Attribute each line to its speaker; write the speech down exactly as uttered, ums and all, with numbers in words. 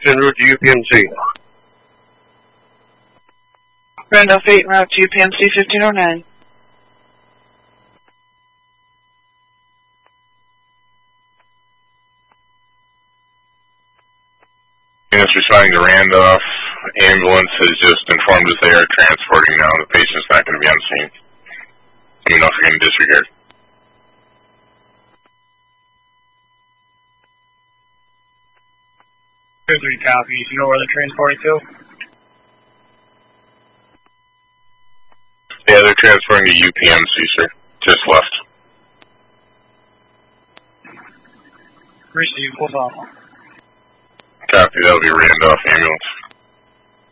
Speaker 1: en route to U P M C.
Speaker 2: Randolph eight, route to U P M C fifteen oh nine.
Speaker 3: Units responding to Randolph. Ambulance has just informed us they are transporting now. The patient's not going to be on scene. Let me know if you're going to disregard.
Speaker 4: two three copy. You know where they're transporting to?
Speaker 3: Yeah, they're transferring to U P M C, sir. Just left.
Speaker 4: Receive, what's up?
Speaker 3: Copy, that'll be Randolph ambulance.